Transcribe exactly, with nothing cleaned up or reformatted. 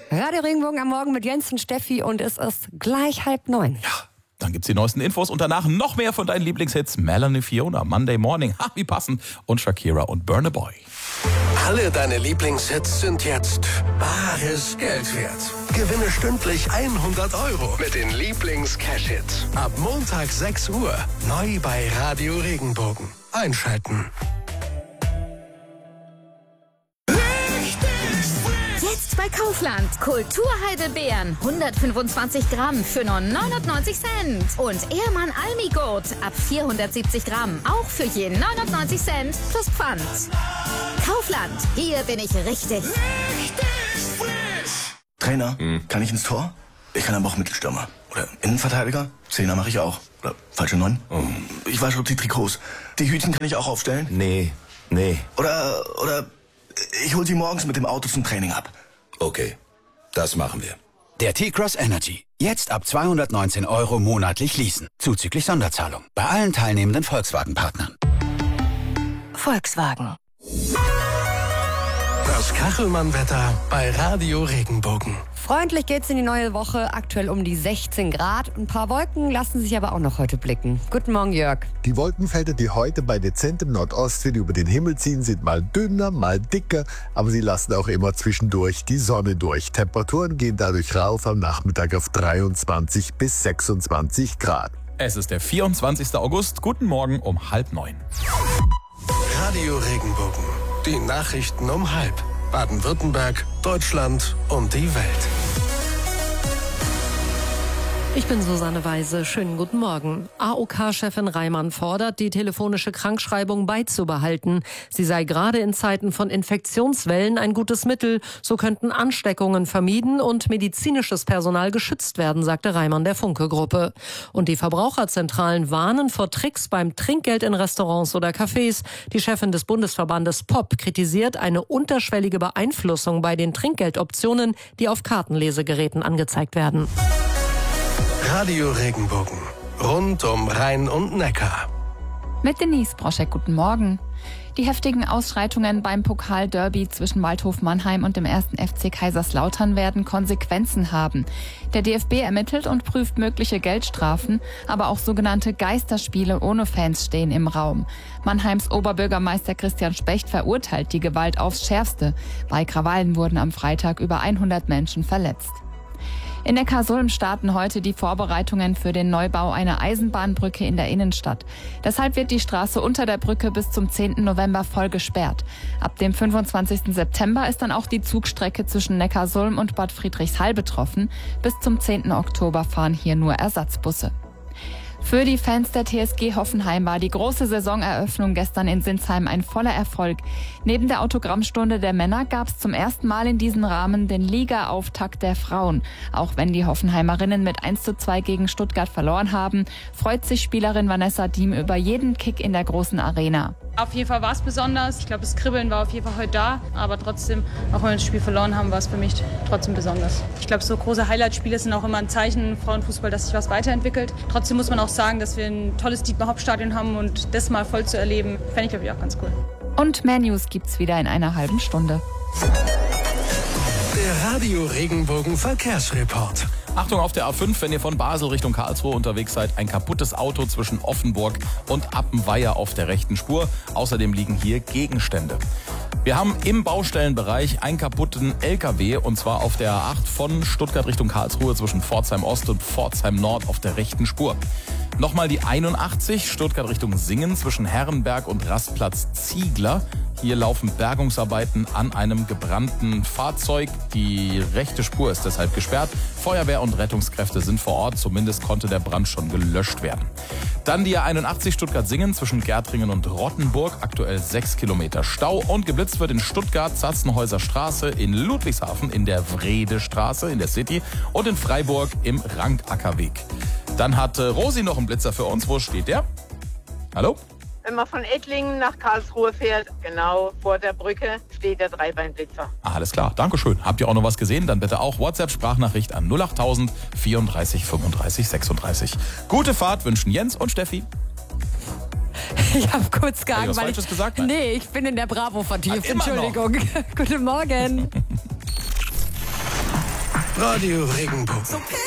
Radio Regenbogen am Morgen mit Jens und Steffi und es ist gleich halb neun. Ja, dann gibt's die neuesten Infos und danach noch mehr von deinen Lieblingshits. Melanie Fiona, Monday Morning, ha, wie passend. Und Shakira und Burn a Boy. Alle deine Lieblingshits sind jetzt bares Geld wert. Gewinne stündlich hundert Euro mit den Lieblings-Cash-Hits. Ab Montag sechs Uhr. Neu bei Radio Regenbogen. Einschalten. Jetzt bei Kaufland. Kulturheidelbeeren. hundertfünfundzwanzig Gramm für nur neunundneunzig Cent. Und Ehrmann Almigurt ab vierhundertsiebzig Gramm. Auch für je neunundneunzig Cent plus Pfand. Kaufland. Hier bin ich richtig. Richtig frisch. Trainer, hm. kann ich ins Tor? Ich kann aber auch Mittelstürmer. Oder Innenverteidiger? Zehner mache ich auch. Oder falsche Neun? Oh. Ich wasche die Trikots. Die Hütchen kann ich auch aufstellen? Nee, nee. Oder, oder ich hol sie morgens mit dem Auto zum Training ab. Okay, das machen wir. Der T-Cross Energy. Jetzt ab zweihundertneunzehn Euro monatlich leasen. Zuzüglich Sonderzahlung. Bei allen teilnehmenden Volkswagen-Partnern. Volkswagen. Das Kachelmann-Wetter bei Radio Regenbogen. Freundlich geht's in die neue Woche, aktuell um die sechzehn Grad. Ein paar Wolken lassen sich aber auch noch heute blicken. Guten Morgen, Jörg. Die Wolkenfelder, die heute bei dezentem Nordostwind über den Himmel ziehen, sind mal dünner, mal dicker, aber sie lassen auch immer zwischendurch die Sonne durch. Temperaturen gehen dadurch rauf am Nachmittag auf dreiundzwanzig bis sechsundzwanzig Grad. Es ist der vierundzwanzigster August. Guten Morgen um halb neun. Radio Regenbogen. Die Nachrichten um halb. Baden-Württemberg, Deutschland und die Welt. Ich bin Susanne Weise. Schönen guten Morgen. A O K-Chefin Reimann fordert, die telefonische Krankschreibung beizubehalten. Sie sei gerade in Zeiten von Infektionswellen ein gutes Mittel. So könnten Ansteckungen vermieden und medizinisches Personal geschützt werden, sagte Reimann der Funke-Gruppe. Und die Verbraucherzentralen warnen vor Tricks beim Trinkgeld in Restaurants oder Cafés. Die Chefin des Bundesverbandes P O P kritisiert eine unterschwellige Beeinflussung bei den Trinkgeldoptionen, die auf Kartenlesegeräten angezeigt werden. Radio Regenbogen. Rund um Rhein und Neckar. Mit Denise Broschek, guten Morgen. Die heftigen Ausschreitungen beim Pokalderby zwischen Waldhof Mannheim und dem ersten F C Kaiserslautern werden Konsequenzen haben. Der D F B ermittelt und prüft mögliche Geldstrafen, aber auch sogenannte Geisterspiele ohne Fans stehen im Raum. Mannheims Oberbürgermeister Christian Specht verurteilt die Gewalt aufs Schärfste. Bei Krawallen wurden am Freitag über hundert Menschen verletzt. In Neckarsulm starten heute die Vorbereitungen für den Neubau einer Eisenbahnbrücke in der Innenstadt. Deshalb wird die Straße unter der Brücke bis zum zehnten November voll gesperrt. Ab dem fünfundzwanzigsten September ist dann auch die Zugstrecke zwischen Neckarsulm und Bad Friedrichshall betroffen. Bis zum zehnten Oktober fahren hier nur Ersatzbusse. Für die Fans der T S G Hoffenheim war die große Saisoneröffnung gestern in Sinsheim ein voller Erfolg. Neben der Autogrammstunde der Männer gab es zum ersten Mal in diesem Rahmen den Liga-Auftakt der Frauen. Auch wenn die Hoffenheimerinnen mit eins zu zwei gegen Stuttgart verloren haben, freut sich Spielerin Vanessa Diem über jeden Kick in der großen Arena. Auf jeden Fall war es besonders. Ich glaube, das Kribbeln war auf jeden Fall heute da. Aber trotzdem, auch wenn wir das Spiel verloren haben, war es für mich trotzdem besonders. Ich glaube, so große Highlight-Spiele sind auch immer ein Zeichen im Frauenfußball, dass sich was weiterentwickelt. Trotzdem muss man auch sagen, dass wir ein tolles Dietmar-Hopp-Stadion haben und das mal voll zu erleben, fände ich, glaube ich, auch ganz cool. Und mehr News gibt's wieder in einer halben Stunde. Der Radio Regenbogen Verkehrsreport. Achtung auf der A fünf, wenn ihr von Basel Richtung Karlsruhe unterwegs seid. Ein kaputtes Auto zwischen Offenburg und Appenweier auf der rechten Spur. Außerdem liegen hier Gegenstände. Wir haben im Baustellenbereich einen kaputten L K W und zwar auf der A acht von Stuttgart Richtung Karlsruhe zwischen Pforzheim Ost und Pforzheim Nord auf der rechten Spur. Nochmal die einundachtzig, Stuttgart Richtung Singen zwischen Herrenberg und Rastplatz Ziegler. Hier laufen Bergungsarbeiten an einem gebrannten Fahrzeug. Die rechte Spur ist deshalb gesperrt. Feuerwehr und Rettungskräfte sind vor Ort. Zumindest konnte der Brand schon gelöscht werden. Dann die A einundachtzig Stuttgart-Singen zwischen Gärtringen und Rottenburg. Aktuell sechs Kilometer Stau. Und geblitzt wird in Stuttgart Zatzenhäuser Straße, in Ludwigshafen in der Wredestraße in der City und in Freiburg im Rankackerweg. Dann hat Rosi noch einen Blitzer für uns. Wo steht der? Hallo? Wenn man von Ettlingen nach Karlsruhe fährt, genau vor der Brücke, steht der Dreibeinblitzer. Ah, alles klar, Dankeschön. Habt ihr auch noch was gesehen? Dann bitte auch WhatsApp-Sprachnachricht an null achttausend vierunddreißig fünfunddreißig sechsunddreißig. Gute Fahrt wünschen Jens und Steffi. Ich habe kurz gehangen, weil Falsches ich... gesagt? Nein. Nee, ich bin in der Bravo vertieft. Ach, immer Entschuldigung. Guten Morgen. Radio Regenbogen.